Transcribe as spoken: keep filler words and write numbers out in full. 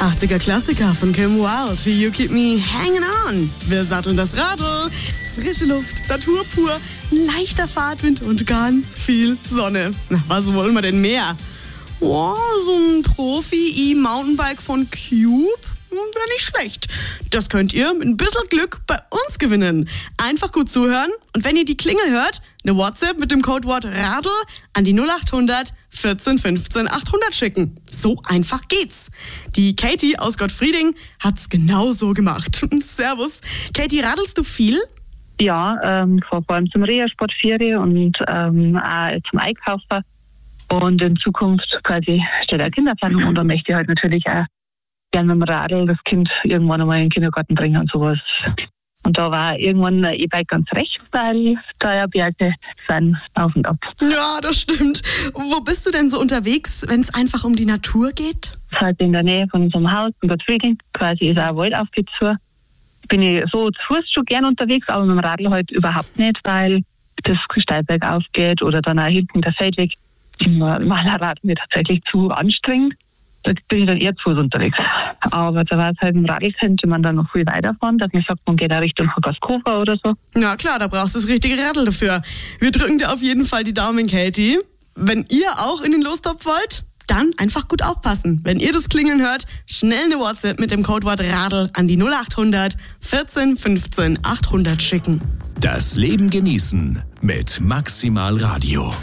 achtziger Klassiker von Kim Wilde, You Keep Me Hanging On. Wir satteln das Radl. Frische Luft, Natur pur, ein leichter Fahrtwind und ganz viel Sonne. Na, was wollen wir denn mehr? Oh, so ein Profi-E-Mountainbike von Cube wäre nicht schlecht. Das könnt ihr mit ein bisschen Glück bei uns gewinnen. Einfach gut zuhören und wenn ihr die Klingel hört, eine WhatsApp mit dem Codewort Radl an die null acht hundert vierzehn fünfzehn achthundert schicken. So einfach geht's. Die Katie aus Gottfrieding hat's genau so gemacht. Servus. Katie, radelst du viel? Ja, ähm, vor allem zum Reha Sportferien und ähm, auch zum Einkaufen. Und in Zukunft quasi steht eine Kinderplanung und da möchte ich halt natürlich auch gerne mit dem Radl das Kind irgendwann einmal in den Kindergarten bringen und sowas. Und da war irgendwann ein E-Bike ganz recht, weil da ja Berge sind auf und ab. Ja, das stimmt. Wo bist du denn so unterwegs, wenn es einfach um die Natur geht? Halt in der Nähe von unserem Haus in Gottfrieding, quasi ist auch ein Wald aufgeht zu. Bin ich so zu Fuß schon gern unterwegs, aber mit dem Radl halt überhaupt nicht, weil das Steilberg aufgeht oder dann auch hinten der Feldweg. Mal Rad mir tatsächlich zu anstrengend. Da bin ich dann eher zu Fuß unterwegs. Aber da war es halt im Radl, könnte man dann noch viel weiterfahren, dass man sagt, man geht da Richtung Gaskova oder so. Na klar, da brauchst du das richtige Radl dafür. Wir drücken dir auf jeden Fall die Daumen, Katie. Wenn ihr auch in den Lostopf wollt, dann einfach gut aufpassen. Wenn ihr das Klingeln hört, schnell eine WhatsApp mit dem Codewort Radl an die null acht hundert vierzehn fünfzehn achthundert schicken. Das Leben genießen mit Maximal Radio.